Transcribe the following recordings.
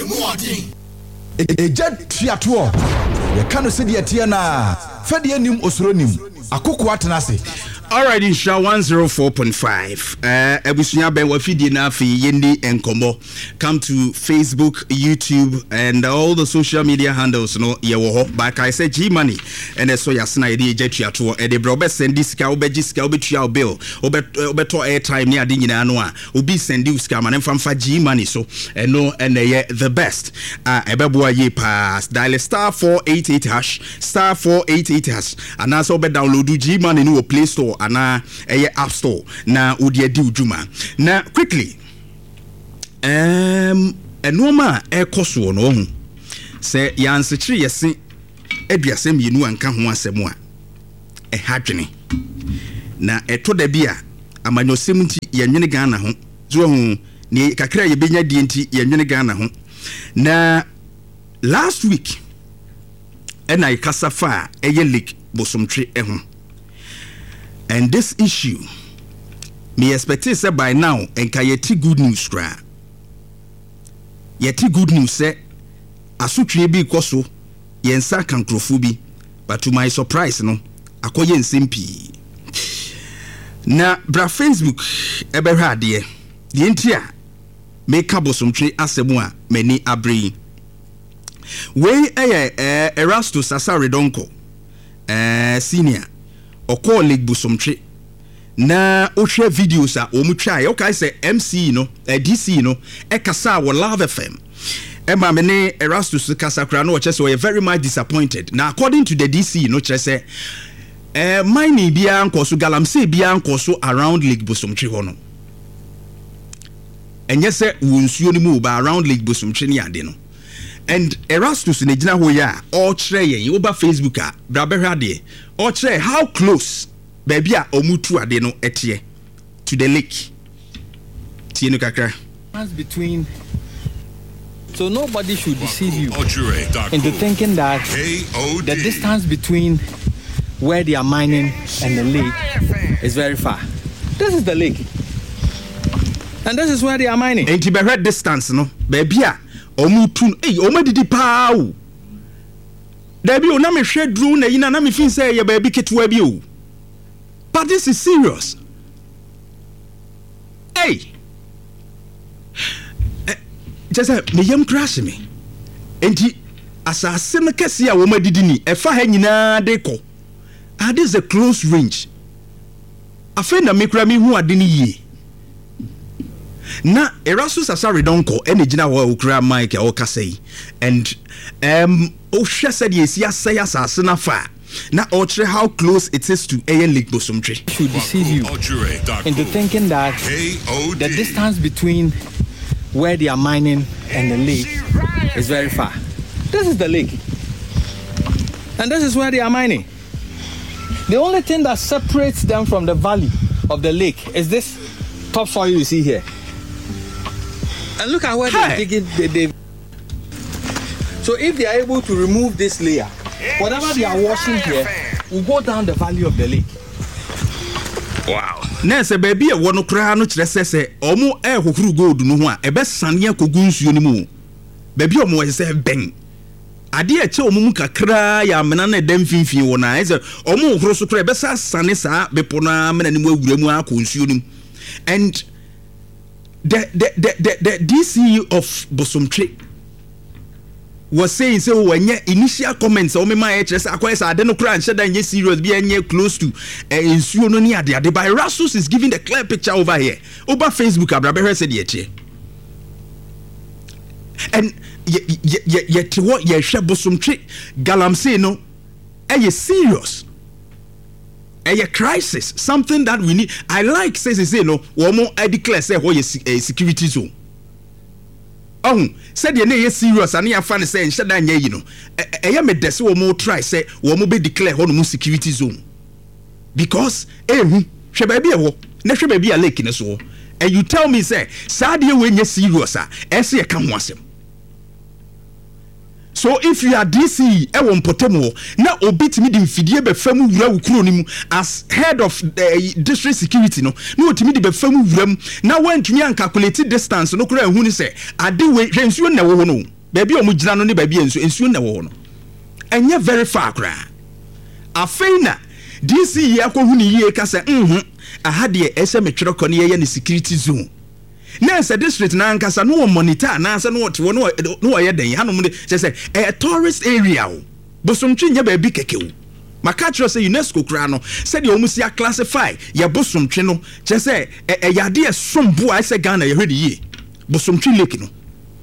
Ejad Triato, the Kano City Tiana, Fedianim Osronim, Akoko Atanase. Alright, in Sha 104.5. Ebusunya Ben Wafidi Nafi Yendi and Kombo. Come to Facebook, YouTube, and all the social media handles. No, Yawo. But I said G Money, and so Yasna Jetria to a de Brobes send this Scalbegis bill. Obeto airtime near Dingina Noa. Ubi send you scam and from G Money. So, and no, and the best. Ebebua ye pass. Dial star 488 hash, star 488 hash. And also be download G Money in your Play Store. Ana App Store na udie di ujuma na quickly enoma ekoso no hu se yansechiri yesi aduasem yenu anka ho asem a hadwene na etoda bia amanyosem nti yenwene Ghana ho zo hu ne kakra ye benya die nti yenwene Ghana ho na last week ena ikasafa eye leak bosomtwe eho. And this issue, me expect say by now, and yeti good news cry. Yeti good news say, asutwe bi koso, yensa kankrofobi, but to my surprise no, akoye nsempi. Na bra Facebook ebe hade de ntia make abosomtwe asemu a mani abre. We Erastus Asaredonko senior Oko League Busomtre na ohwe videos a omutwa e okay say MC no DC no e kasa wo Love FM Emma mene Erastus Kasakra no che say very much disappointed. Now according to the DC no che say mine bia nkoso galamsey bia nkoso around League Busomtre ho no enye say wonsuo ni mu ba around League Busomtre ni ade no. And Erastus in the ho ya all tray over Facebook a brabehade all tray how close baby a omutu ade no etie to the lake tienu kakra between, so nobody should deceive you into thinking that the distance between where they are mining and the lake is very far. This is the lake and this is where they are mining. And the red distance no baby a omutun omedidi pa o debi o na me hwe dru na yina na me fin say ye baby ketewa bi o, but this is serious. Just me yam crash me enti asase me kese a wo madidi ni e fa ha nyina de ko this is a close range afa na me kra me hu ade ni yie. Na Erastus Asaredonko enegina wo okra Mike o kasei and o hwe said yes say asase na fa na ultra how close it is to Ayen Lake Bosomtre should deceive you into thinking that the distance between where they are mining and the lake is very far. This is the lake and this is where they are mining. The only thing that separates them from the valley of the lake is this topsoil you see here. And look at where they're digging. So if they are able to remove this layer, whatever they are washing here will go down the valley of the lake. Wow. Nese baby a wono kra no kire sese omo hohuru gold no ho a ebe sane akogu nsuo ni mu. Baby omo se ben. Ade a che omo mu kakra ya mena na dem finfin wo na eze omo hohuru so kra ebe sa sane sa bepo na mena ni mu awura mu akọ nsuo ni. And the DC of Bosomtre was saying so when initial comments o me ma HS akwesa ade no kra nche dan ye serious be enye close to insuo no ni ade by Erastus is giving the clear picture over here over Facebook abrabe said ye and ye what ye hwe Bosomtre galamsey no serious a crisis, something that we need. I like say no woman I declare say what is a security zone. Said ye serious and ya fan say nshada nya yi no me dese wo mo try say wo mo be declare ho security zone because hwe baby e wo na hwe baby a lake ne so and you tell me say sad ye we nya serious a ese ye ka ho asem. So if you are DC ewon potemo na obitimi di mfidie be famu wura wukuro nimu as head of district security no na otimi di be famu wuram na wantumi an calculate distance no kura ehunu se ade we hwensuo na wo no baby omu gyina no ne baby ensuo na wo no enye very far kra afeina DC ye akohu ne yie ka se aha de ese metwere kɔ ne ye ne security zone na se district na ankasa no monitor na se no wote no ye den hanom de se tourist area o bosomtwe nya baby kekewu maka tro se UNESCO kra no se de omu sia classify ye bosomtwe no che se yade sombo a se Ghana ye hwede yie bosomtwe lake no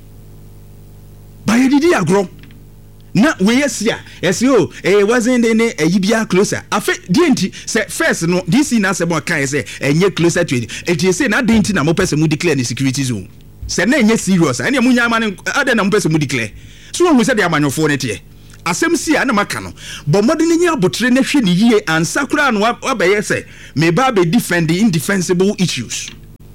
ba ye didi agro na we yesia wasn't any yibia closer afa dienti say first no DC na se mo kan say enye closer to it say na dienti na mo person mu declare the security zone say na enye serious ene mu nya ma ade na mo person mu declare so who say the amanyofo ne tie asem sia na maka no bo modern nya abotre na hwe ne yie ansakura no abaye say me ba be defend the indefensible issues.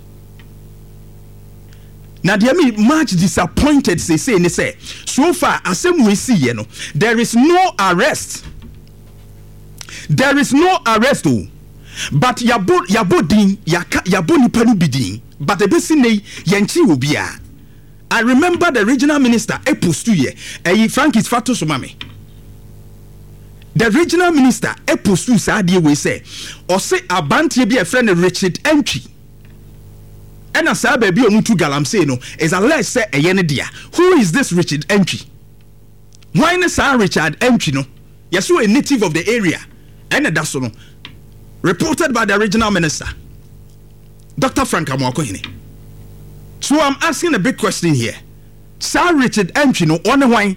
Now, they are much disappointed. Say, so far, as we see, there is no arrest. There is no arrest, but yabodin yaboni panu bidin. But the best thing yanchi ubia. I remember the regional minister Epostu ye, Francis Fatou Somame. The regional minister Epostu said we say, or say abanti be a friend Richard Entry. And as I baby omutu galamse no is alleged say eyene dia. Who is this Richard Entry? Why na Sir Richard Entry no? Yes, a native of the area. And that's no. Reported by the regional minister, Dr. Frank Amoakohene. So I'm asking a big question here. Sir Richard Entry no on why?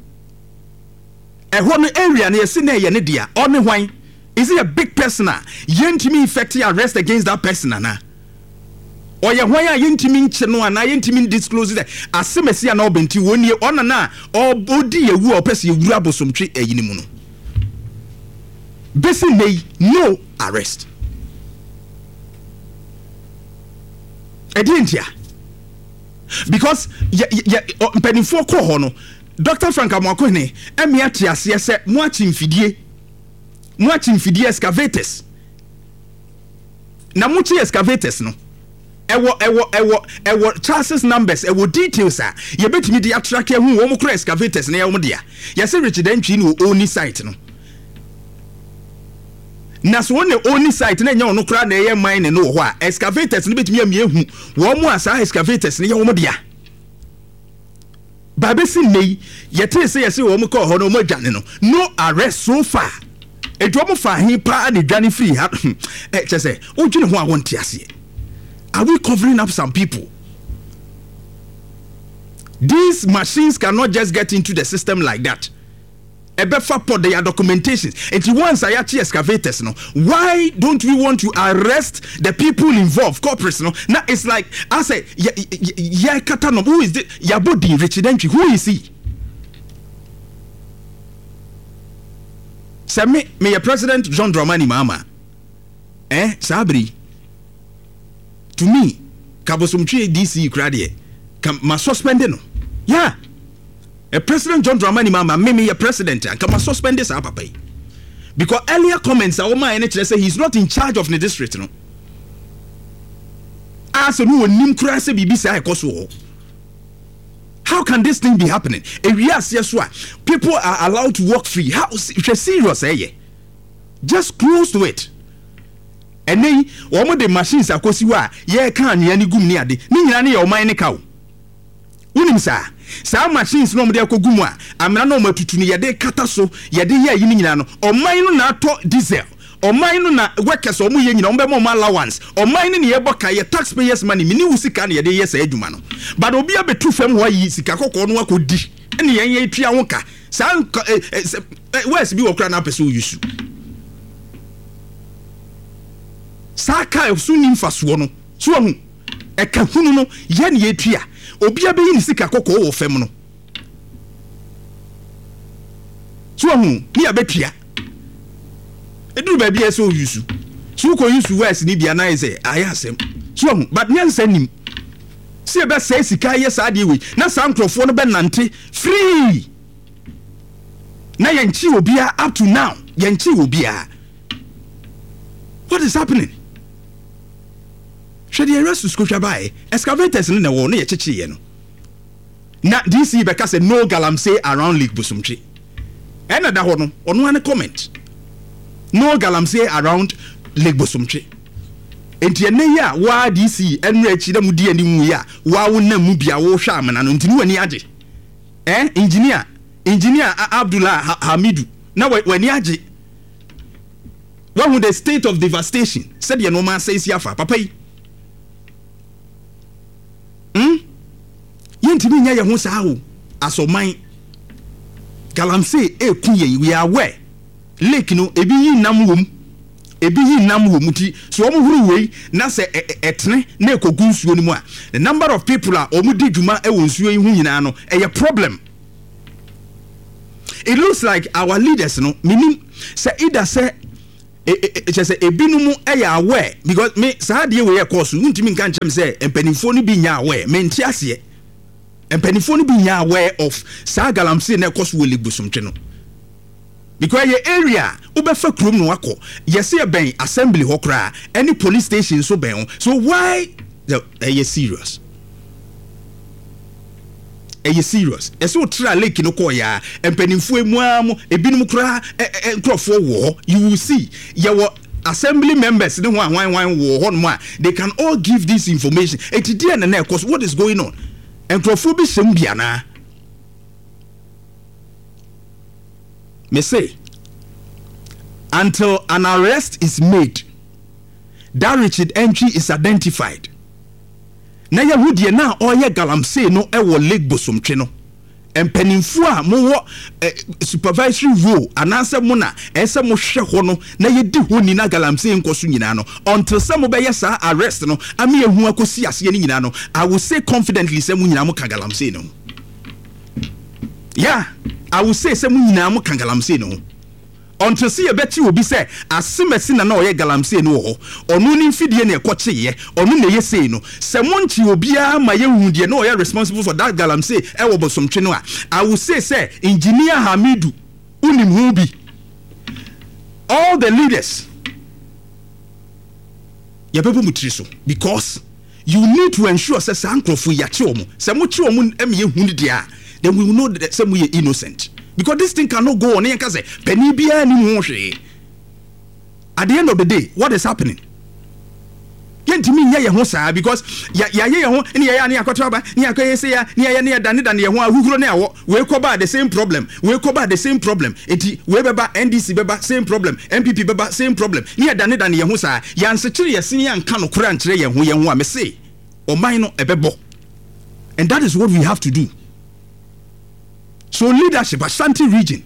A one area near Sine eyene dia on why? Is he a big person? Yentimi effective arrest against that person na? Or ya why yintimi ncheno ana yintimi disclose that asemesi ana obenti woni ona na obodi ewu opese ewu abosomtwe eyinimu no besi nei no arrest edientia because penifo ko ho no Dr. Frank Amoakohene emiate ase se moachi mfidie excavators na muchi excavators no ewo chassis numbers ewo details a ye betimi de attract hu wo mukro excavators na ye wo dia ye se Richard Entry no oni site no na so ne oni site na nya ono kra na ye mine no ho a excavators no betimi am ye hu wo mu asa excavators na ye wo dia ba be si nei ye te se ye se wo mu ko ho no mo dwane no arrest so far edo mo fa hin pa na dwane free ha che se o dwane ho a won tiase. Are we covering up some people? These machines cannot just get into the system like that. Ebefa for their documentation. It once I actually excavators no. Why don't we want to arrest the people involved? Corporates no. Now it's like I say, yeah, Katano. Who is this? Yabodi Richard Entry. Who is he? Say me your President John Dramani Mahama. Sabri. To me, kabosomtwe DC krade ma suspend no. Yeah. A President John Dramani Mahama me president and come suspend this papa. Because earlier comments are my NHS say he's not in charge of the district no. As no nim kura se bibi say ekoso. How can this thing be happening? People are allowed to walk free. How serious just close to it. And then, one of the machines are cosiwa, ye can any gum near the Nini or mine cow. Unim, sir. Some machines no de kogumwa, amano tutuni ya de kataso, ya de ya yinino, or mine na to diesel, or mine na workers or muyen on bemo allowance, or mine in yeboka, your taxpayers' money, mini usikan ya de yes edumano. But obia be two fem why sikako on what could di, and ye trianka, some where's be okran up as you. Saka sunim fasuo no so hu e ka hunu no ye ne yetua obia be yin sika kokko wo fem no so hu ni abetua eduru ba bia so yusu so ko yusu west ni bia na say ayasem so hu but nyansa nim se be say sika ye sa de we na sa nkrofo no be nante free na yanchi obia up to now yanchi obia. What is happening? Should the arrest to Scotia by excavators in the war near Chichi? na DC beka say no galamsey around Lake Bosomtwe ena da ho no ono ane comment no galamsey around Lake Bosomtwe enti ene ya wa DC enra echi da mu di ani mu ya wa wo na mu bia wo hwa amana no ntini wani age engineer Abdullah Hamidu na wani age when the state of devastation said you no man says yafa papa yi yentimi nya ye ho saa ho asoman galamsey ekuye we are aware lake no ebi yi nam wom ti so omo huru wei na se etene na ekogu nsuo ni mu a the number of people are omo di dwuma e wo nsuo yi hu nyina no a problem. It looks like our leaders no meaning say either say just ebinumu eya aware because me saa de we course untimi nka nchem say empanifo no bi nya aware me nti ase empanifo no bi nya aware of saa galamsey na course we Lake Bosomtwe no because your area ubefa krom no akọ yesi ben assembly hokra any police station so ben so why are serious? Are serious? Eso tra lake no call ya empanimfo emuamu ebinum kra nkrofo wo you will see your assembly members ne wan wo ho no they can all give this information etidi na na cause what is going on nkrofo bi sem bia na me say until an arrest is made that Richard Entry is identified na ya hudie na oye galamsey no e wo Lake Bosomtwe no empanimfo a mo wo supervisory role ananse mo na ese mo hwe ho no na ye di ho ni na galamsey nkoso nyina no until some be yes arrest no ame ehu akosi ase ni nyina no I will say confidently say mo nyina mo ka galamsey no yeah I will say mo nyina mo ka galamsey no until see beti obi say asemesi na oye galamsey no ho onu ni mfidie na ekoche ye onu na ye say no se monchi obia ma ye hundie na oye responsible for that galamsey e wo Bosomtwe no a I will say engineer Hamidu unim hu bi all the leaders ya people mutiri so because you need to ensure say sankrofo ya che omo se mo che omo em ye hu dia then we will know that some we innocent. Because this thing cannot go on. At the end of the day, what is happening? Because we cover the same problem. We cover the same problem. We beba NDC beba same problem. MPP beba same problem. Near than the Yahusa, Yan Secretary, senior and Kano Kuran Trey, who you may say, or minor a bebo. And that is what we have to do. So leadership, Ashanti region,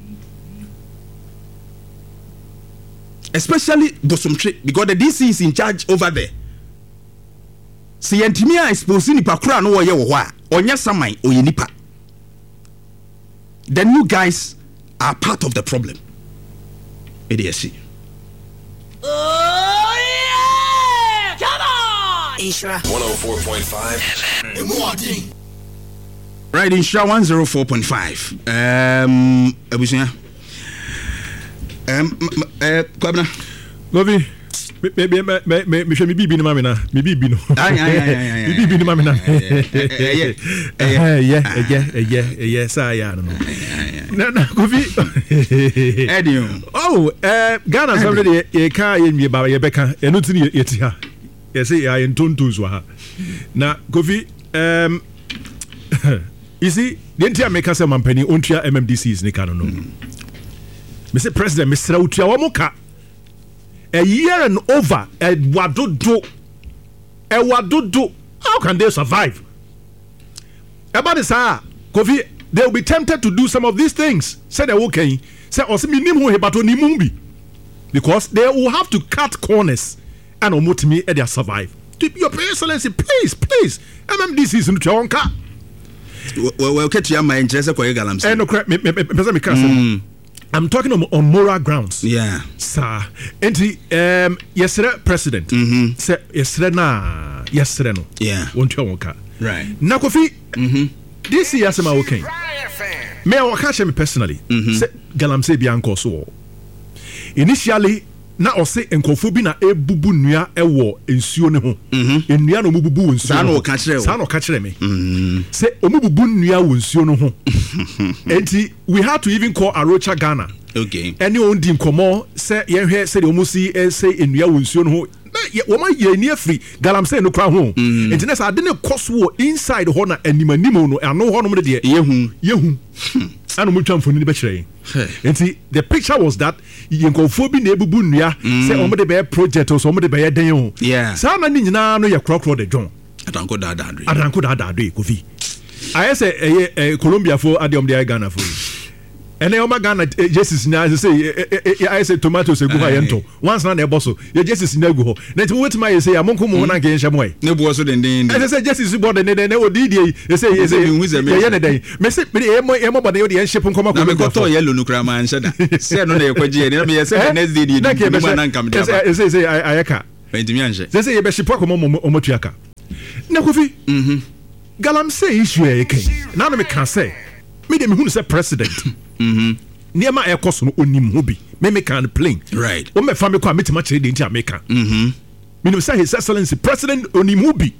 especially Bosomtwe, because the DC is in charge over there. Si yentimia expose nipa kura no ye wo a onya saman oyenipa. Then you guys are part of the problem. ADSC. Oh yeah! Come on! Isra 104.5. Right, in Shah 104.5. Abusia. Kwabna. Gobi. Me bibi no mamina. Me bibi no. Me bibi no mamina. Yeah. Saya no. Na Gobi. Edio. Oh, Ghana somebody e ka ye baba ye beka. E no tini ye ti ha. Ye say ya entonto so ha. Na Gobi you see, the entire make us a mampany ontria MMDCs ne kano no. Mr. President, Mr. Utia Wamuka. A year and over, a wadudu. How can they survive? About this, Kofi, they will be tempted to do some of these things. Said okay. Say because they will have to cut corners and omotimi and they survive. Your Excellency, please, MMDCs in Chonka. Well, catch your mind, just a galamsey. No crap, I'm talking on moral grounds. Yeah, sir. And yesterday, President said yesterday no. Yeah, won't you walk? Right. Now, Kofi. This year, I'm okay. Me, I catch me personally. Say galamsey bianco so. Initially, na ɔse nkɔfo bi na ebubu nnua ɛwɔ nsuo ne ho nnua na ɔmububu wɔ nsuo no saa na ɔka kyerɛ me sɛ ɔmububu nnua wɔ nsuo no ho enti we had to even call Arocha Ghana ɛne ɔn di nkɔmmɔ sɛ yɛnhwɛ sɛdeɛ ɔmu si ɛsɛ nnua wɔ nsuo no ho wɔma yɛ ni afiri galamsey no kora ho enti na sɛ ade ne kɔ so wɔ inside hɔ na animanim no ano hɔ nom de deɛ yɛhu ana mu twa mfoni bɛkyerɛ enti the picture was that yɛnkɔfoɔ bi na ebubu nnua sɛ ɔmo de bɛyɛ project o so ɔmo de bɛyɛ den o saa na ne nyinaa no yɛ korɔkorɔ de dwon adanko daadaado kofi ayɛ sɛ ɛyɛ Colombia fo ade ɔmo de ayɛ Ghana fo ɛnɛ ɔma Ghana Jesus na sɛ ayɛ sɛ tomatoes egu hɔ yɛntɔ once na ɛbɔ so yɛ Jesus na egu hɔ na nti wobɛtumi ayɛ sɛ amonko mu na nkɛyɛ nhyɛ mo ɛ ne boɔ so denden ɛsɛ sɛ Jesus bɔ de ne odi die ɛsɛ yɛ ne dɛn mɛsɛ yɛmɔ bɔ de yɛ nhyɛ nkɔmɔ na mekɔtɔ yɛlo no kora ma nhyɛ da sɛ no na yɛkɔgye yɛ na meyɛ sɛ next day die no na nkam de aba ɛsɛ ayɛka bɛntimi anhyɛ sɛ yɛbɛhyepɔ akɔmɔ ɔmɔtua ka na kofi galamsey issue ɛyɛkɛn na no meka sɛ mede mehunu sɛ president nneɛma ɛkɔ so no onim ho bi meka no plain right wɔmɛfa me kɔ a metima kyerɛ deɛ nti a meka menim sɛ his excellency president onim ho bi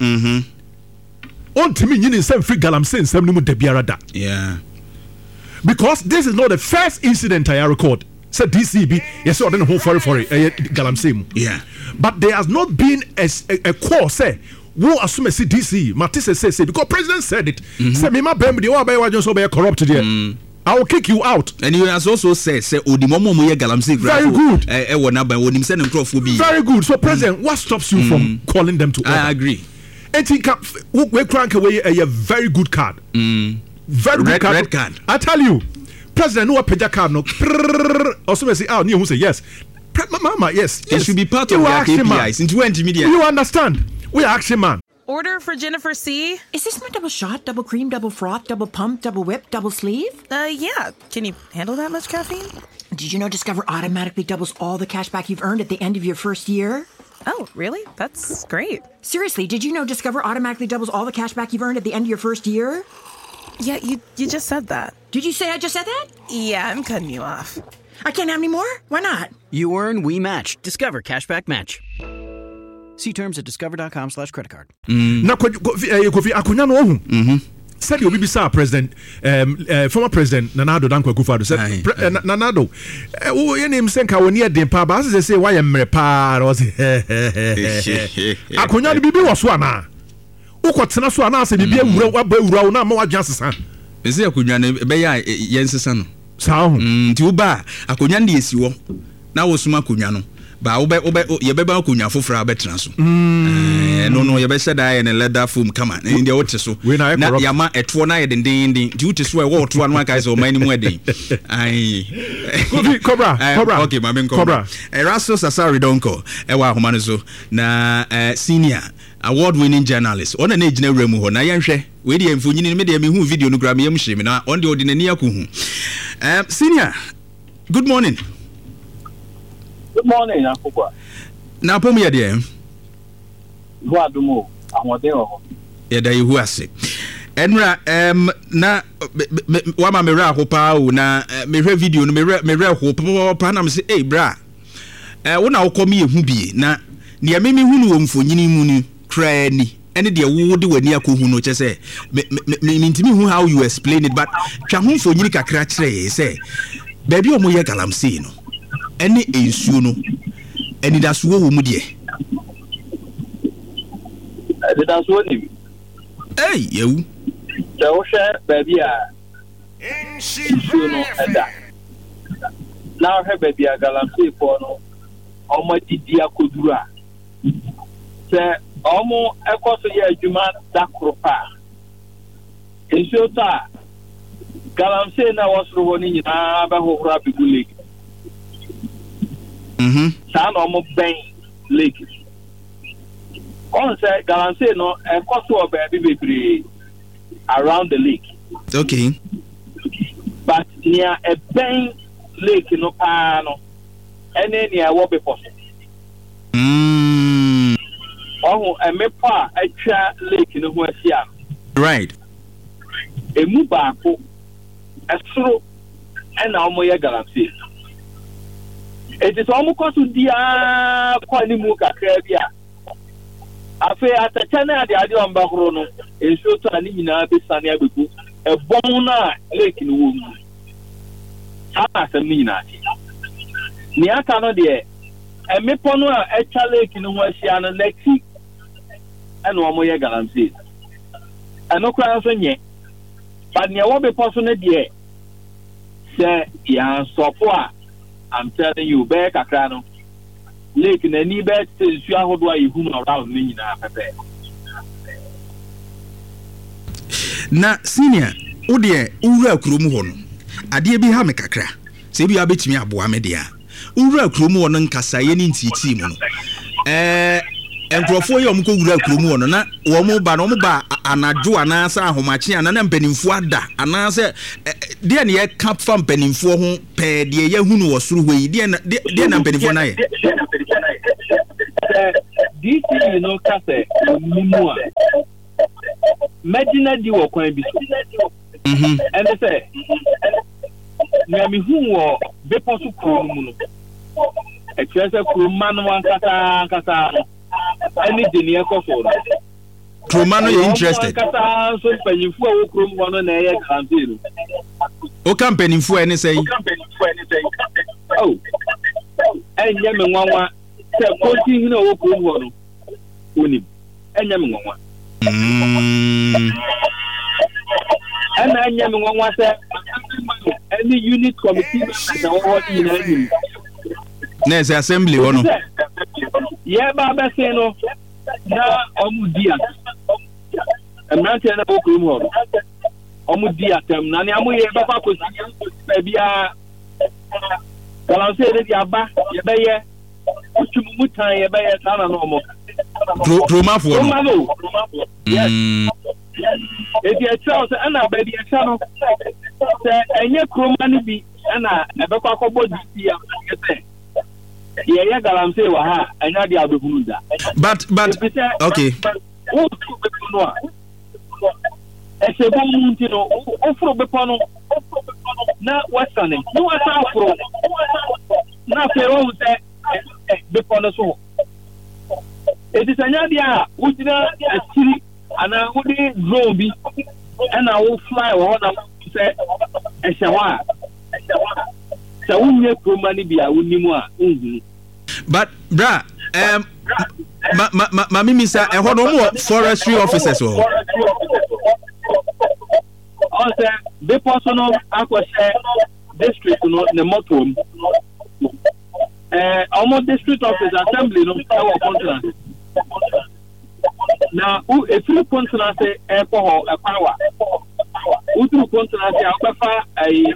ɔntumi nyini nsɛm firi galamsey nsɛm no mu da biara da because this is not the first incident I record sɛ DC bi yɛsɛ ɔde ne ho fɔrefɔre ɛyɛ galamsey mu but there has not been a call sɛ wo assume si DC Matisse say because president said it say me ma bem de wa ba so be corrupt there I will kick you out and he has also said say odimomo mo ye galamsey very good wo na ba wonim say ne nkrofo bi very good so president what stops you from calling them to order I agree we crank away a very good card very good red card I tell you president no peja card no also say ah you say yes mama yes it should be part of our KPIs into intermediate you understand we are action man. Order for Jennifer C. Is this my double shot, double cream, double froth, double pump, double whip, double sleeve? Yeah. Can you handle that much caffeine? Did you know Discover automatically doubles all the cash back you've earned at the end of your first year? Oh, really? That's great. Seriously, did you know Discover automatically doubles all the cash back you've earned at the end of your first year? Yeah, you just said that. Did you say I just said that? Yeah, I'm cutting you off. I can't have any more? Why not? You earn, we match. Discover Cashback Match. See terms at discover.com/creditcard. Na Kofi Akunya no ohu. Said you be sir president former president Nana Addo Dankwa Akufo-Addo said Nana Addo wo ye name senka woni e den pa ba say why emre pa was Akunya no bibi wo so ana. Ukotena so ana say bibi awura waba na ma wadwan sesa. Ese Akunya no be ya yensesa no. Sa ho. Nti wo ba Akunya no esi wo. Na wo suma Akunya no. Ba ye beba Akunya fofra betena so no ye be said I in a leather foam come on in the wote so na yama eto na ye dendin nti wote so e wo to anu aka so man mu eden ai Cobra okay ma ben Cobra Erastus Asari Donko e wa ahoma no so na senior award winning journalist ona na ejina wura mu ho na ye nhwe we de mfonyini me de me hu video no gram ye mhye me na on de ordinary akuhu senior good morning. Good morning, Akugwa. Na pomu ya de Hu adumo ahode ho. Ya da yehu ase. Enra na wa ma mera ho pa o na mehwe video no mera ho pa na me say eh bra. Wo na wo kom ye hu bie na ne me hu no wo mfonyini mu ni kra ni. Ene de wo de wani akohu no che say me ntimi hu how you explain it but twa ho mfonyini kakra kire say baby o mo ye galamsey no. Any ensuo no eni da so wo mu de da so ni yewu da wo hwe baby a ensuo no eda na hwe baby a galamsey for no omo didi akoduru a se omo ekoso ye adwuma da kropa ensuo ta galamsey na wosoro wo ni nyina ba hohora bigule sa no mo ben lake on say galamsey no e koso oba bi bebre around the lake okay but near a ben lake no pa no ene near wo be poso oh e me pa atwa lake no ho asia right emu ba ko esoro ena omo ye galamsey It is almost to dia kwani mu kakra bia. Afi atachana de ade on bakro no. Enso to ani nyina be sane abeku. E bon na lake ni wo mu. Ana sam ni nyina. Ni aka no de e mepo no a echa lake ni ho ahia no leki. Ana o mo ye galamsey. Ano kwa so nye. But near what be possible there, say, yeah, so far, I'm telling you, back a crano. Lake in any bed, you are who you whom around me now. Na senior, oh dear, Ura Krumuhon. A dear be Hamekakra. Say we are bit me abo amedia. Ura Krumuhon Kasayan Timo. Enkrofo yom ko wura kromu no na wo mo ba no mo ba anajo anasa ahomachi anana mpanimfo ada anasa de ne ye cap fam mpanimfo ho pe de ye hunu wo suru hoi de na mpanimfo na ye DC no kase mimu a medina di wo kwan bi so and say na mi hu wo bepo su kromu no e twese kromu man wan kasa any denier coffee. Kromano, you're interested. O company for any say. Oh, and Yemen one you know, and Yemen one. And I Yemen one said, any unit committee. There's assembly or no? Yeah, Baba say no. Na omudia. Emrante na boku mu ho. Omudia tem na ne amoye baba ko si bia. Kala say dey aba ye beye. Utumu tan ye beye sana no mo. Kromafo no. Yes. Eti e tell say na ba dia cha no. Say enye kroma ni bi na ebekwa akobo di ya say. Yeah, galamsey wa ha anya dia abehunu. But okay. Ese bo munti no ofro bepo no na wasane no asa afro na fero se bepo no so it is anya dia wudina asiri ana wudi drone bi ana wo fly wo na se ehwa so we promani bia wonimu a unhu but bra mami say e hono mo forestry officers o say the personal akwese district no ne motom almost district office assembly no our contract na e free contract e ko ho e power utru contract e abafa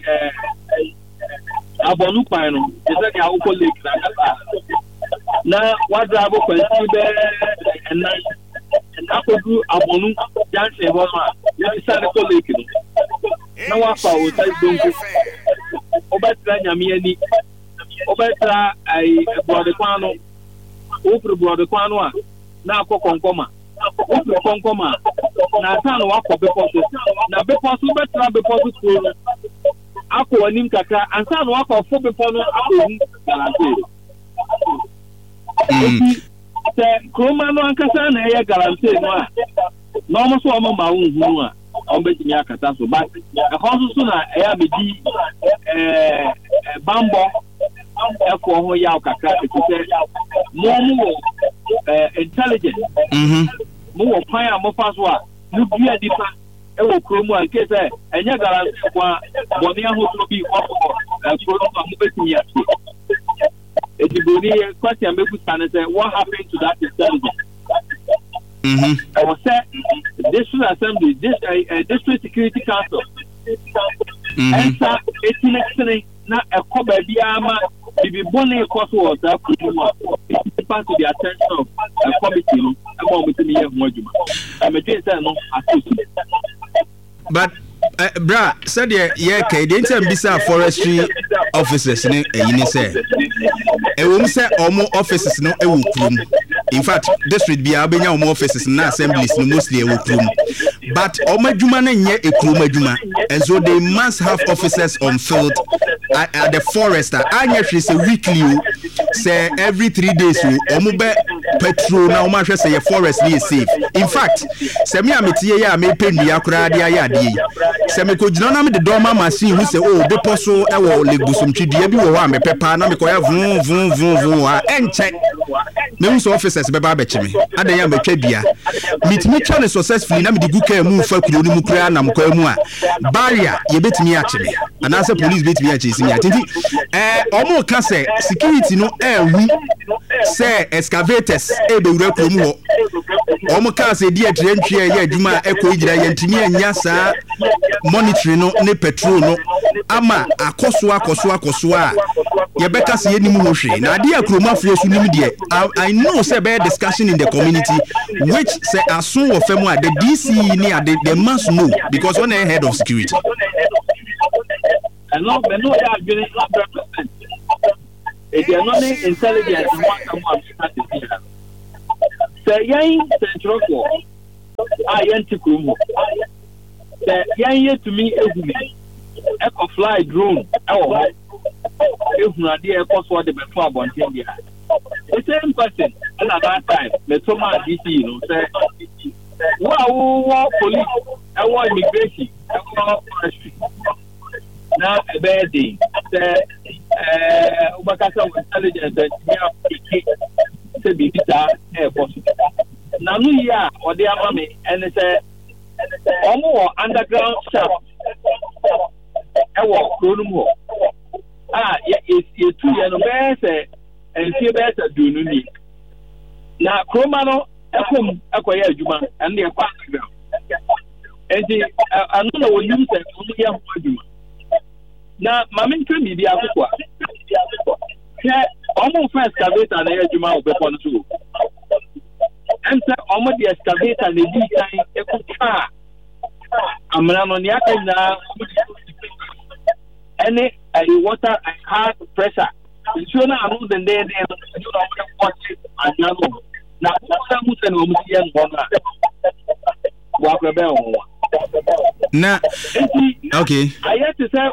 abonu pan no ese dia wo lake na wadra bo kwanti be na akodu abonu janse ho ma ye sa ko lake no na wa fa o sai donko obetra nyame ani obetra ai brode kwano ofru brode kwano a na akokonkoma ofru konkoma na tan wa ko be poso na be poso betra be poso ko ako anim kaka ansa no akọ fo befo no akohu galamsey se kroma no ankasa na ye galamsey no a no mo so mo ma wonhu a on betimi akata so ba e ko so na e abedi bambo e ko ho ya kaka e ko se mo intelligent mo wo pan a mo fa so a mu bia dipa ewo kromu a nke say enye galamsey kwa boni ahoto bi kwako kromu a mo betimi ati ejiboni question me put say what happened to that intelligence I was say district assembly district security council enter 18 na ekoba bia ma bibi boni koso was that kromu pass to the attention of a committee no e mo betimi ye ho adwuma me dey say no associate. But bra said yeah okay the inter bisa forestry officers ne say e won say omo officers no e wo krum in fact district bia obenya more offices na assemblies no mostly e krom but omadwuma na nye e krom adwuma and so they must have officers on field at the forest anya hwe say weekly say every 3 days omo be patrol na omo hwe say forest is safe. In fact say me ametie ya me pendua kura de ayade say me ko gina na me de doma machine hu say oh be poso e wo legbusumtwidua bi wo ho amepepa na me ko ya vun a enche me hu so officers be ba be chime adan ya metwa dua mitimi twa ne successfully na me de guka mu fa kuro ni mu kura na mkwa mu a barrier ye betimi a chime ana say police betimi a chisi mi atenti omo ka say security no hu say excavators e be wura kuro mu ho omo ka say die trentwe ye adwuma ekọ igira ye ntimi anya saa monitoring no ne petrol no ama akoso a ye beka say enim ho hwe na ade akroma fie su nim de I know say be discussion in the community which say aso of femu the DC ni they must know because one head of security and no they are getting 100%. If they are not intelligent one come say yan central ko ayantikrum say yan ye to me ehumi eco fly drone ehuna dey eco so the before abontin dia the same person and at that time the Thomas DC say wow police and what immigration and forestry now a bad day say ubakasa intelligence that say bibita airport na no ya o dey amame and say omo underground shaft ewo kronum ho ye tu ye no be say enfie be say dunu ni na kroma no ekom ekoye adwuma and dey kwa underground enti anu na wo use say omo ye ho adwuma na mama ntwe bibi akokwa ye omo first excavator na ye adwuma obekọ no so enta omo the excavator na di kan ekotwa amna no ni aka na any water and hard pressure so na anu den dey you know what anyano na kwa musen o musie no na wa kwebe o na okay I to say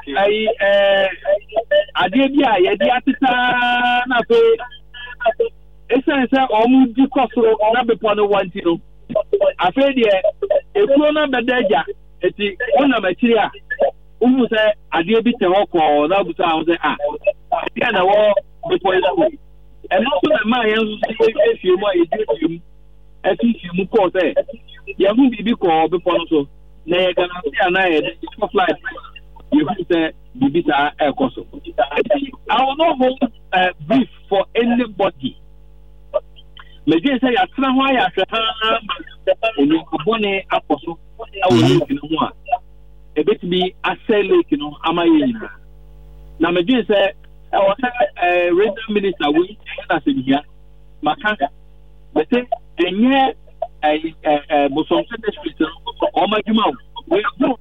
ade bi a ye di atita na so esen say omu di kosoro na bepo no wanti no afa de ekuro na bedaja eti ona machiri a umu say ade bi te hoko na busa ho say ya na wo bepo eso and also the man yen so say mu a ye di mu ko say ya hu bibi ko bepo no so na ye gana say na ye the fly you say bibi ta ekoso I will not hold brief for anybody. Meje say ya tra ho ya hwa eni abone aposo awu ni ho a ebetimi asele kino amaye nyina na meje say I was regional minister we na se bia maka bete enye bosomse district o majuma we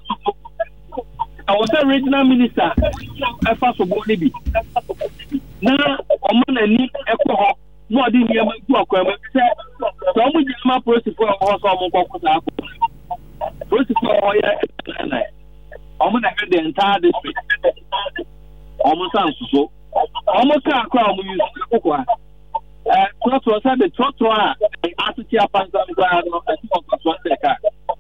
I was a regional minister efa so boni bi na omo na ni ekoho no odi ni ema ku akwa ma se so omo jama process for o so omo kokko sa akwa process for o ya na omo na the entire district omo san so omo ka akwa omo use kokko trotro say the trotro a atuti apanza ngwa no ati kokko so ka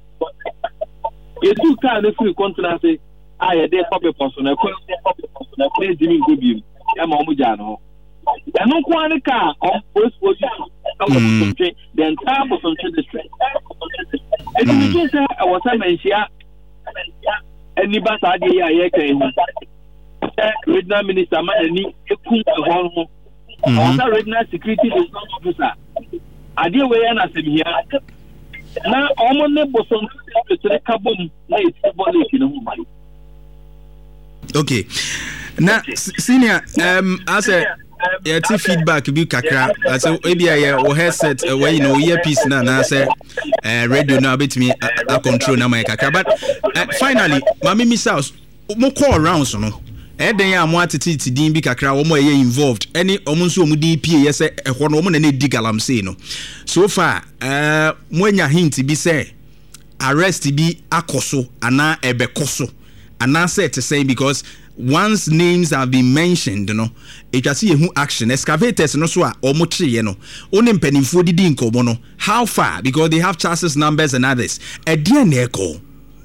etu ka na free continent I dey public person na play Jimmy Gobi e ma omuja no enu kwa ni ka on post position the entire person district it means say I was a mentia any ba sa dey ya kan regional minister ma ni ekun ehon ho on regional security officer ade we ya na sem here na omo ne boson tere kabom na itibole kinu ho. Okay. Now, senior, as a feedback be kakra, as a headset, where you know earpiece na say radio now bit me a control na my kakra. But finally, mami miss house, mo call around so no. eden ya mo atete din bi kakra wo mo ye involved any omo nso omo din pie ye se ehwo no omo na di galamsey no so far mo anya hint bi se arrest bi akoso ana ebekoso ana say to say because once names have been mentioned no it just who action excavators no so a omo cheye no oni mpanimfo didi nkomo no how far because they have chassis numbers and others e dia na eko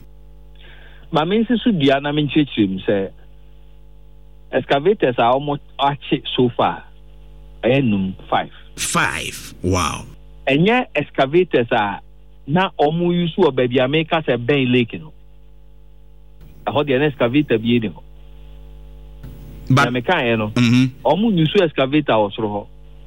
ma me nsisu dia na me nchechim say excavators are almost achi so far enum 5 wow enye excavators are na omo use o baby America say ben lake no how the excavator bi ni ho but me kan no omo use excavator osoro ho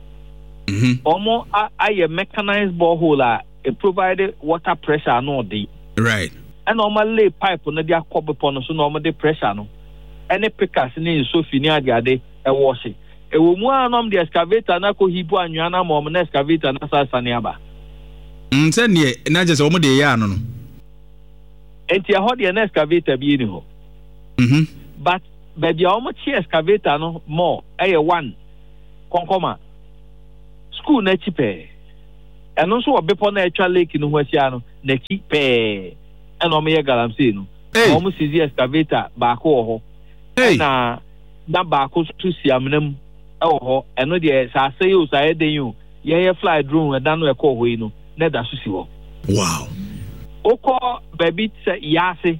omo a mechanized borehole it provided water pressure no dey right and normal lay pipe no dey akobe pon so no dey pressure no any pickers ni so fini ade e wash e wo mu anom the excavator na ko hibu anwa na mom na excavator na sa sane aba nsene na je se omo dey ya no no enti how the excavator bi ni ho but baby omo chi excavator no more one konkoma school na chipe eno so obepo na etwa lake no ho asia no na chipe eno me ye galamsey no omo sizi excavator ba ko ho na ba ko to siamnam ho eno de sa say o sa eden you ye fly drone da no e ko ho yi no na da so si ho wow oko baby yase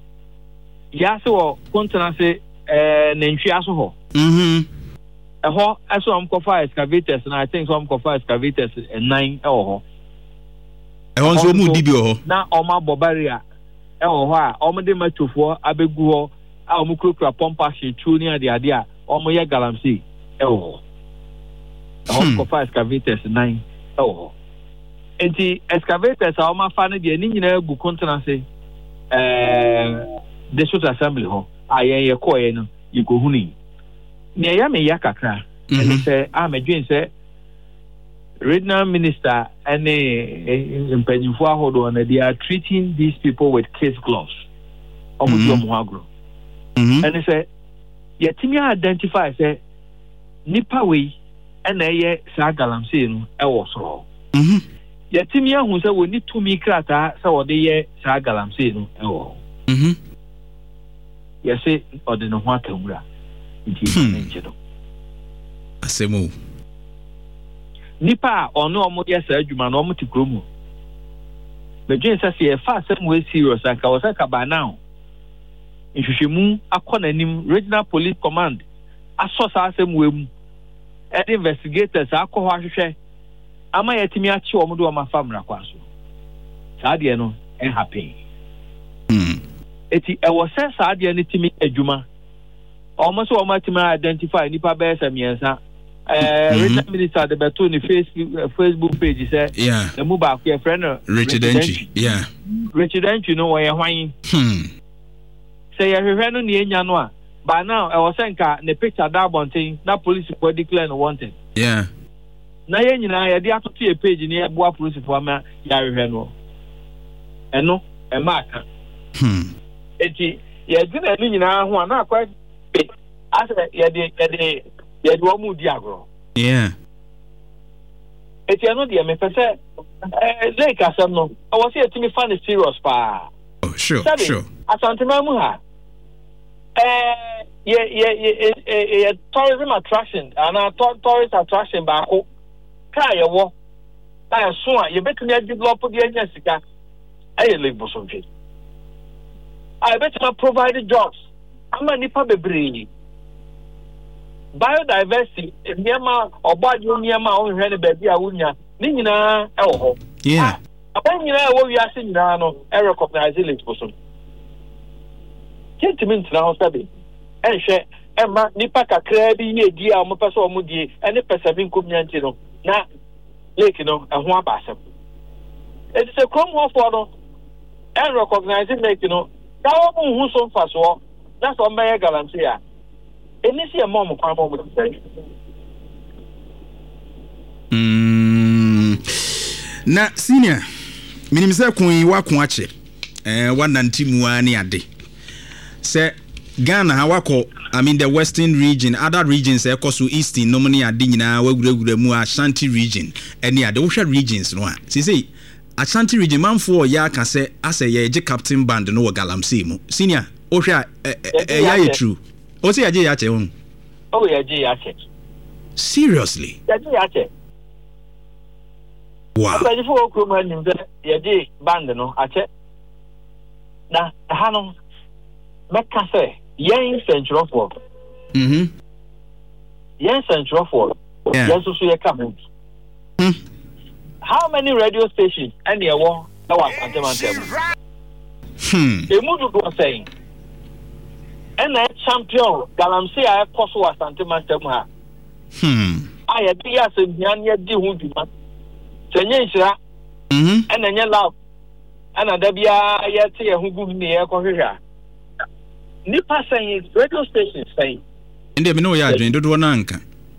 wo kontrase nentwi aso ho eho aso am kofa excavators and I think some kofa excavators 9 ho eho nso mu dibi ho na oma bobaria ho a omo de matofo abegu ho a omo krokra pompa shetu ni ade a omo ye galamsey ho kofa excavators 9 ho enti excavators a omo fa ne de ni nyina gu kontrase district assembly ho aye koye no yiko huni ne ya me yakakra and say amedwen say regional minister and impanyimfo ahodo na they are treating these people with case gloves omudo mo agro and say yetimi identify say nipa we na ye sa galamsey no e wo so yetimi ahu say woni tumi krata say wo de ye sa galamsey no e wo yes or the no wakamura nti asemu nipa ono omo yes adwuma no omo tikromu bedwen say e fa asem we serious anka wo say ka ba now nhwehwemu akonanim regional police command asosa asem we mu e investigators akọ ho ahwehwe ama yetimi achi omo do ma famra kwaso saa de no e happen eti e wo say saa de ne timi adwuma almost o ma timi identify nipa be samiensa regional minister de beto ni Facebook page say the mu ba ko friend Richard Entry Richard Entry no we hwan say ya hwehwe no ne enya no a by now e wo say nka ne picture da bonten na police for declare no wanted na ye nyina ya de atoto e page ni e boa police for ma ya hwehwe no eno e mark eti ye dina ni nyina ho ana akwa ase ye de wo mu di agro eti eno de me pese like asem no I was here to me find serious pa sure asante mamu ha ye tourism attraction and tourist attraction ba ko ka ye wo ta so a ye betumi develop the agency ka aye le bosonje I bet to provide jobs. I'm a nipa bebree. Biodiversity, Myanmar or Badu Myanmar on Henry Baby Awunya, Nina Elho. Upon you know what we are seeing now, I recognize it person. Get to me now, Sabi. And share Emma Nipaka Krabi, dear Mopaso Mudi, and the Pacific Community. Now, Lake, and one basem. It's a crumb for and recognize it, Now, who so fast war? That's on my galamsey. And this year, mom, na senior, minimum kun wa kun ache. 190 mu ani ade. Se Ghana ha wako I mean the western region, other regions ekoso eastern nomani ade nyina waguragura mu Ashanti region ene ade wo hwe regions no a say Ashanti region manfo ya ka say ase ye je captain band no Galamsey mu senior wo hwe ya ye true o say ya che won oh ya je ya che seriously ya je ya che wow but if you come and ya je band no a che na ha no meka say yen central for yen central for yes so you come how many radio stations and there were that was Santimantem the mood was saying and a champion Galamsey I cost was Santimantem ha I had be as a yan di hu duma senye nshira and enye love and adabia yete hu gu ni e ko hwehwa nipa saying radio stations saying inde me no ya adwen dodo na nka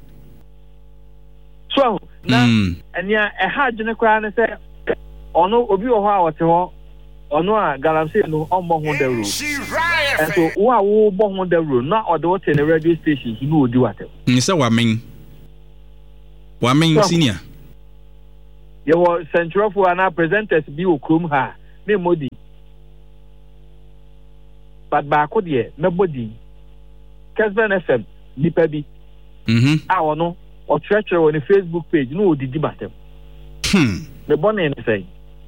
so na enya e ha adwene kwa na say ono obi wo ho a wote ho ono a Galamsey no ombo ho da ro so wo bo ho da ro na odo wote na radio stations no odi wate ni say wamen senior you were central for an presenters bi okrom ha me modi but ba ko de mebodi Kesben FM nipa bi a wono o church on Facebook page no odidi batem me bonne ne say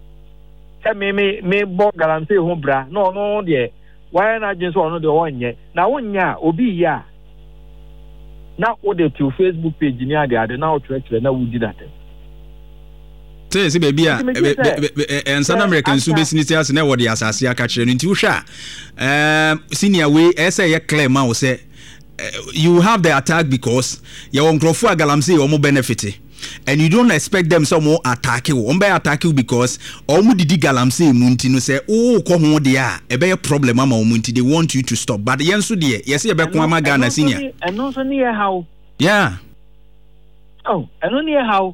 me bo Galamsey ho bra no de why na jinso ono de wonye na wonya obi ya na o de to Facebook page ni ade na o church na wudi datem say baby and South American so business as na what the asase aka kire nti wo hwa senior we say ye clear ma wo say you have the attack because you won crofo Galamsey o mo benefit and you don't expect them some more attack you on be attack you because o mo didi Galamsey mu nti no say o ko ho de a e be problem ama o mu nti they want you to stop but yen so de yes e be ko ama Ghana senior and no so near how yeah oh and no near how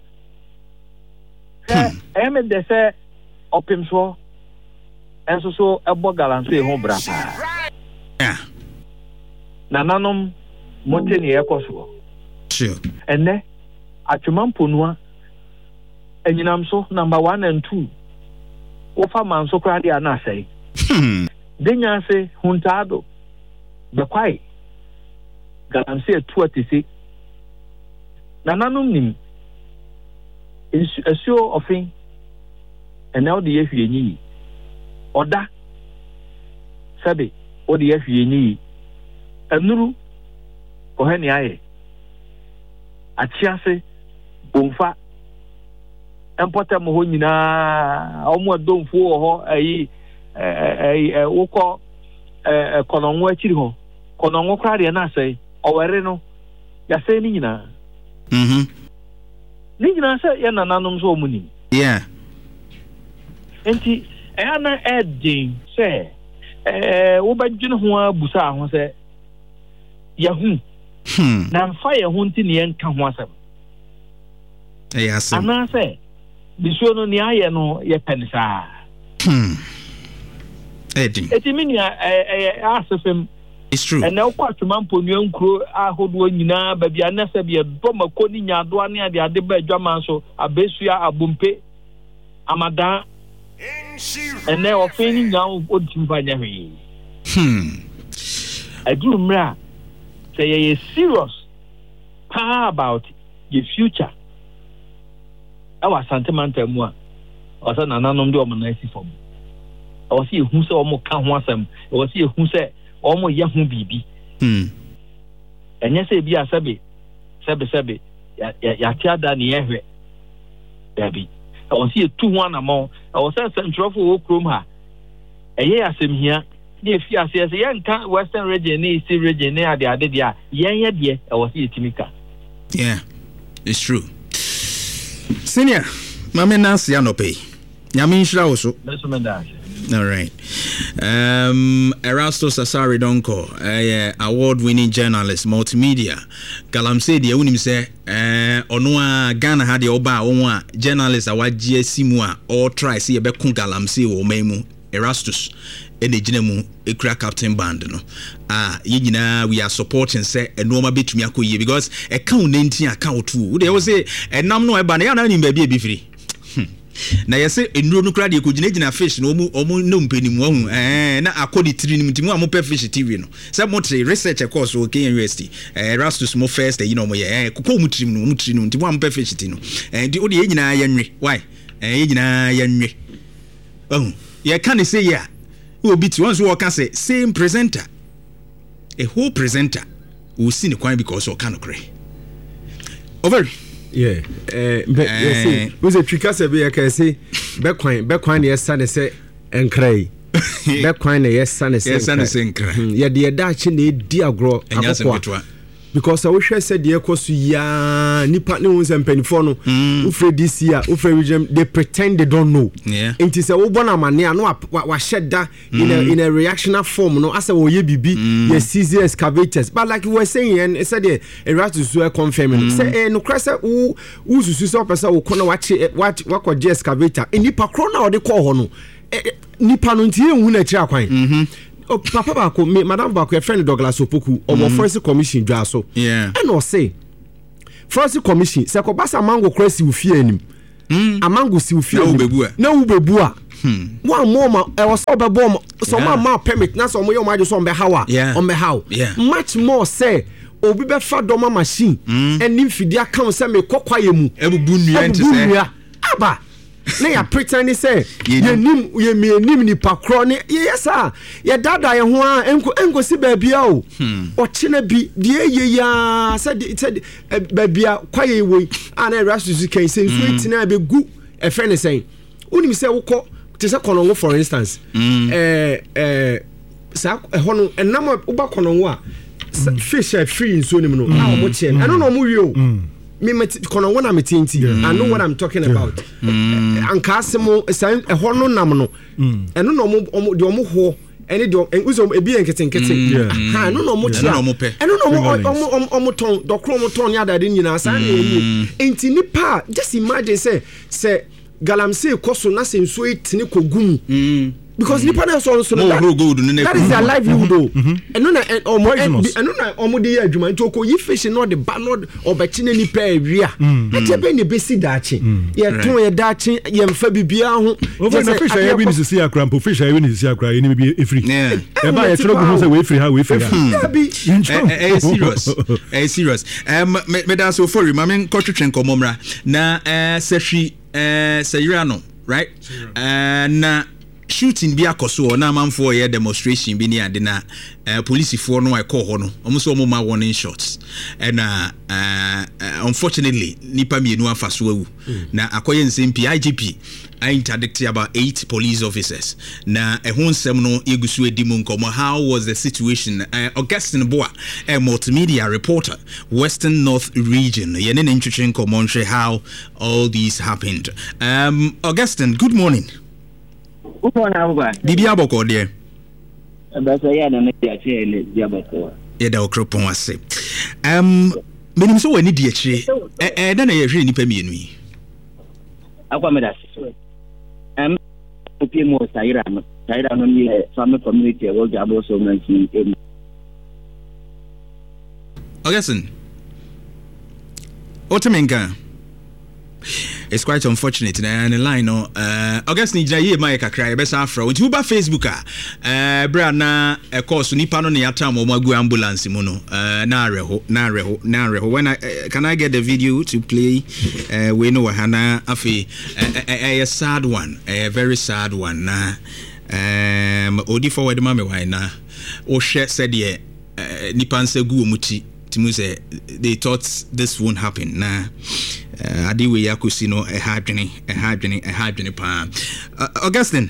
em de say opim so enso so ebo Galamsey ho bra yeah na nanom monteni ekoso sure enne atwemamponua enyinam so number 1 and 2 ofa manso kwa dia na sei denya se huntado be kwai Galamsey atu atisi na nanom nim esio ofin ena odi yehwie nyi oda sabe odi yehwie nyi anuru ohani aye achiase bomfa empotem ho nyina omo domfo ho ayi woko kononwo achiri ho kononwo krade na asai owere no ya sei ni nyina ni nyina sei ya nananom so omuni yeah enti ana edin sei wo badwene ho abusa ho sei yahu na mfa ye ho nti ne enka ho asem asem ana se bisuo no ne aye no ye penisa etimi asefem it's true and now kwatuma mponu nkuro ahodo nyina ba bia na se bia do makoni nyado ane ade ba adwaman so abesua abompe amada and now ofeni nya odimfanya hwe adumra say you serious about your future our sentimental mu a osa nananom de o manasi fom o si ehu se o mo ka ho asem o si ehu se o mo ye ho bibi enye se bi asabe sebe ya tiada ne yehwe dabi o si etu ho anamo o se central for okrom ha eye asem hia ne fi ase se yenka western region ne east region ne ade dia yenye de e wo se yetimika yeah it's true senior mama Nancy anope nyame nhira wo so all right Erastus Asare Donko award-winning journalist multimedia Galamsey de unim se ono a Ghana ha de oba won a journalist awagye simu a all try see e be kun Galamsey wo memu Erastus gyina mu ekura captain band no ye nyina we are supporting say enoma betumi akoyie because account 19 account 2 they say enam no eba na ya na nim ba bi free na yese enuro no kra de ko gyina fish no omu no mpanimu ahu na akodi tiri nim timu amope fish TV no say motre research course o Kenya University Erastus mo first you know mo ye kokko mu tiri no timu amope fish TV no ndi o de ye nyina yanwe why ye nyina yanwe ye can say yeah we be to once we can say same presenter a whole presenter we see the coin because o can cry over. Yeah, yes, was a trick as a be can say backwind yes son say and cry backwind yes son is cry yeah the Dutch need dear grow because I wish I said the echo ya nipa ne won sem panifo no ufre this year ufre region they pretend they don't know it is a obona mane no wa sheda in a reactional form no as we ye bibi yes CZ excavators but like we were saying and said a right to so confirm say no crasa u susu so person wo kona what excavator nipa kro na o de call ho no nipa no ntie hu na kira kwan Papa Bako, Madam Bako, a friend Douglas Opoku, or Forest Commission, Jaso. Yeah. And I'll say, Forest Commission, Sakobasa Mango Cressy will fear him. A mango will fear him. No, Bebua. One more, I was over bomb, some more permit, not some more majors on the hour, on the how. Much more say, Obi Befa Doma machine, and Nymphidia comes and make Kokwayemu, Ebubunia, Abba. Na ya pretend say ye nim ni pakro ne yes sir ye dada ye ho a enko si baabia o ochina bi de ye ya said baabia kwaye wo ana Erastus kan say so itina be gu e fe ne say unim say wokọ te say kono for instance sa ho no enam uba kono wo a fish free in so nim no na mo che eno no mo wi o me kono wona metinti I know what I'm talking about anka asemo san ehɔ no nam no eno no de omo ho ene de uzo ebi enketenkete ha no no mo chia eno no omo ton dokro mo ton ya dade nyina san na enti nipa just imagine say galamsey koso na senso etini kogum because nipa na so that is their livelihood eno na omo de adwuma nti okoyi fish no de ba no obechine nipa awia ete be ne besi dachi ye ton ye dachi ye mfa bibia ho over na fish ya bi ni sisi akra mpo fish ya bi ni sisi akra ye ni bi efri e ba ye tro go say we free ha serious me da so for ma men kotwetwen komomra na sehwi sayirano right na shooting bi akoso na manfo ye demonstration bi ni ade na police for no I call ho no omo ma warning shots and unfortunately nipa mienu afaso awu na akoye nsempi IGP I interdicted about 8 police officers na ehun nsem no egusu edimu nkomo how was the situation Augustine Boa a multimedia reporter Western North region ye ne ntwetwe nkomo nhwe how all these happened Augustine good morning. Good morning, everybody. Bibi aboko there. But I am not here. Diaboko. Yeah, the okropon wase. Menim so wani di akire. Da na ye hwe nipa mienu yi. Akwa me da so. Opi mo Saira no ni family community e wo jabo so mention em. Augustine. Otemenka. It's quite unfortunate and the line no Augustine Jaye my kakra be sa afra nti uba Facebook bra na course nipa no ne atam o magu ambulance mu no na reho when can I get the video to play we know hana afi a sad one a very sad one na odi forward ma me why na o share said ye nipa nsegu omuti timu say they thought this won't happen na adiwe yakusi no a hadwene pa Augustine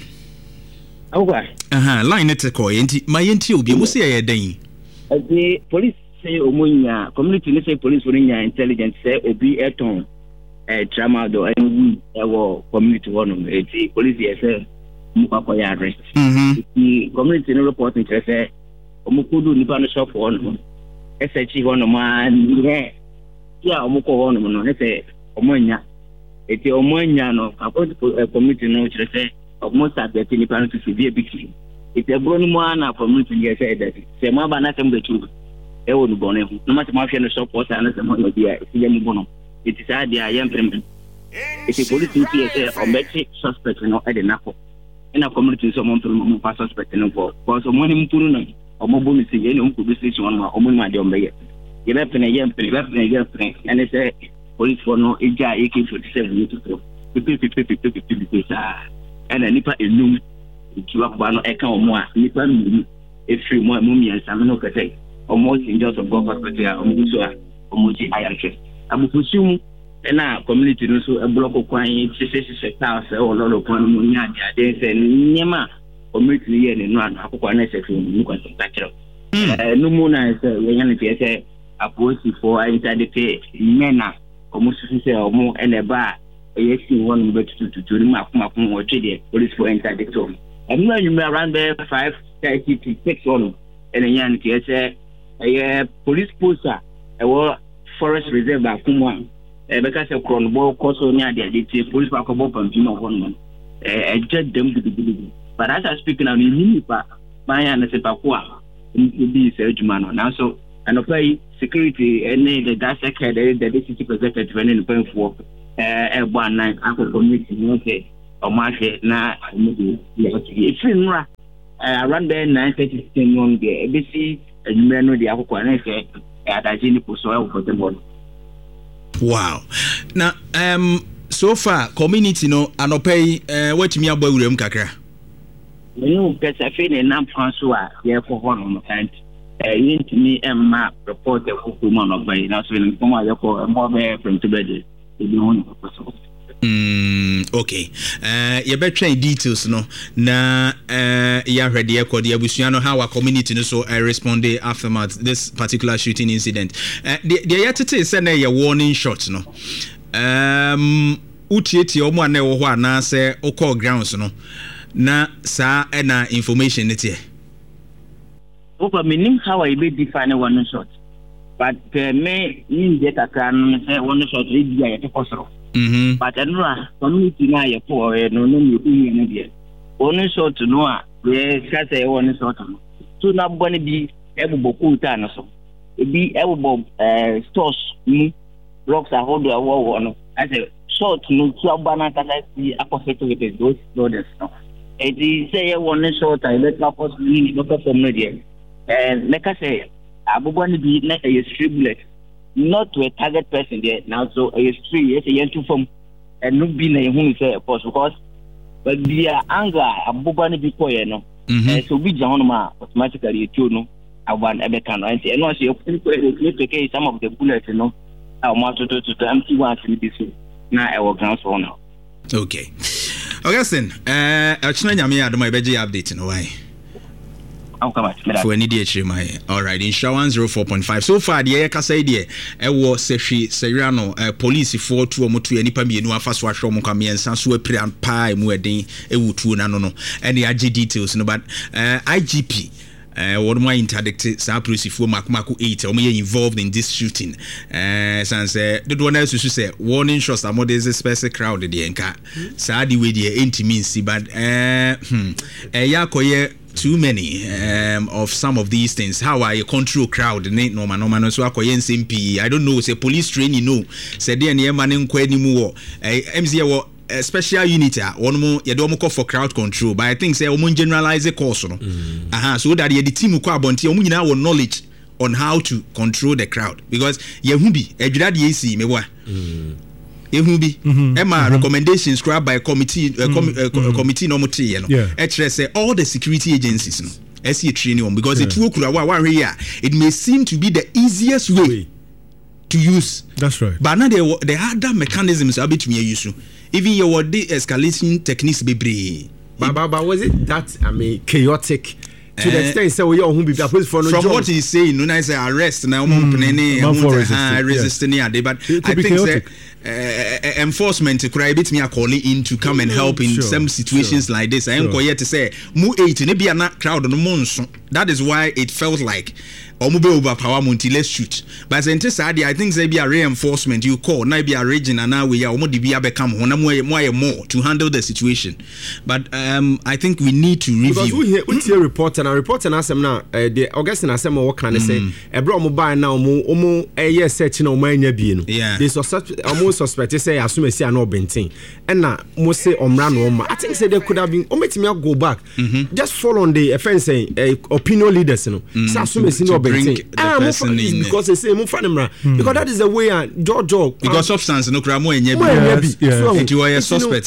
line net call enti mayenti obi mo say ye dan the police say omunya community ni say police omunya intelligence say obi eton drama do and our community one enti police say mu kwa ya arrest the community no report say omukudu nipa no shop one SH one man ya omuko one no say omonya no according to community no chire say almost at the nipa no to be big it's a Brunumana community. Yes, that say more than nothing but you. It would go no matter how you support and some of the idea. It is idea, young women. If you police say or make suspect at the Napo in a community, someone to pass suspect for because of money or mobile could be station or my job. You left in a young friend, and they say police for no AK-47 and a nipper is new to up one account more nipper if you want mummy and some no say almost in just of God or Moji Irish. I will presume and now community so a block of coin, house or lot of one they say Nema or military and run up one no more as reality say a post for inside the pay mena almost or more and a bar. Yes, one but to remark or police for inside the zone. And now you may around there 5:30 to 6 on and a young a police poster a forest reserve by Kumwan. Because a crown ball course on the police back of open one a judge them to be. But as I speak now, you my and a sepaqua be surgeon now so and apply security and the gas secretary the city executive and paying for. One night after community or market now it's in around there 9:30 on the ABC and men know the Aquanet at Agenipo soil for the body. Wow. Now so far community no anopay what me aboy urem kakra. You know pesa fe na Francois here for one time. Into me and map report the woman of by now so in come more from today. Okay. You better train details no na ya ready the abusuano how our community no so responded aftermath this particular shooting incident. The yetete say na your warning shots no. Utieti omo na wo ho ana say okọ grounds no na sa na information nete. Opa minim how I be define one shot. But me in data can say one shot read ya to possible. But another community na ya for no you be one shot no we say one shot so na boni bi eboboku ta no so e bi ebobo stores blocks are hold our no as a short no to abana ta see apostate with those brothers no it is say one shot I let us mean no from there and like I say abubani be na a street bullet not to a target person there now so a street yes a yentu from and no be na who say of course because but the anger abubani be ko ye no so be jam ma automatically you no aban ebeka no and no say you take some of the bullets no how much to empty one to this na I will ground for now. Okay Augustine achina nyame adoma ebeji update no why for any day all right insurance 04.5 so far the kasa idea ewo sehwe seriano police for to omoto anipa mienu afa so ahwe omo kwame ensa so apira pa mu eden ewutuo na no no and the AG details no but IGP one more interdict sa police for makumako 8 omo involved in this shooting since the one else say warning shots am this special crowd the enka sa di we the intimi si but yakoye too many of some of these things how I control crowd no so akoye SMP I don't know say police training no say there na man nkwa animu MZ wo special unit one mo ye do mo call for crowd control but I think say omo generalize course no so that the team ko abonti omo nyina wo knowledge on how to control the crowd because ye hu bi adwira de AC meboa ehu bi Emma recommendations scribed by committee committee no motie no say all the security agencies no see training on because it it may seem to be the easiest way to use. That's right. But now the other mechanisms are between you use even your de-escalation techniques be but was it that chaotic to the extent say we all be police for no from job. What he's saying no say arrest now resisting but I think say enforcement could bit me a calling in to come and help in some situations like this. I am to say mu 8 ne be na crowd no monso. That is why it felt like Omube overpower Monty, let's shoot. But I think they be a reinforcement. You call, now be a region, and now we are become more to handle the situation. But I think we need to review. Because we hear report and ask them now, the Augustine Assembly, what can I say? A bro mobile now, yes, searching on my being. Yeah. They almost suspect, say, as soon as they are not benting. And now, most say, I think they could have been, make me go back. Just follow on the offense, opinion leaders, you know. So as soon as you know, because they say because that is the way George because substance no crime more if you are a suspect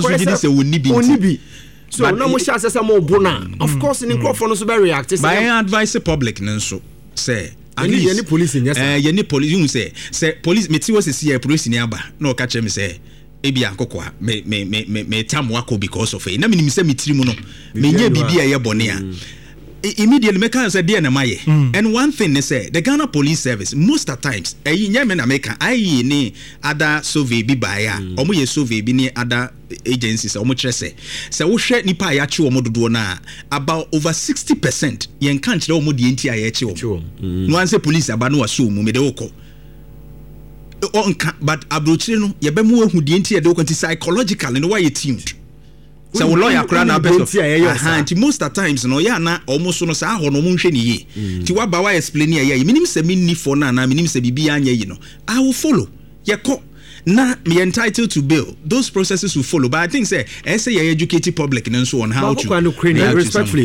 so now we shall say more bona of course in microphone so very react by advice the public nso say any police any police you say police meti was see police ni aba na o ka che me say ebi akokwa me tam wako because of it na me say metiri mu no me nya bibia ye bone a immediately make us say na maye and one thing they say the Ghana Police Service most of times nyame na make ni other survey bi baya omo ye survey bi ni other agencies omo kire say wo hwe nipa ya che omo dodo na about over 60% yen kan kire omo de enti aye che omo no an say police aba no waso mu me de woko but abrochire no ye be mu ehu de enti ye de woko psychological no why you tuned. So lawyer kra na best of most of times no ya na almost no sa ho no mo nhwe ni ye ti wa ba wa explain ye minim se minni for na minim se bibia anya yi no I will follow ye ko na me entitled to bail those processes will follow but I think say ye educate public and so on how to respectfully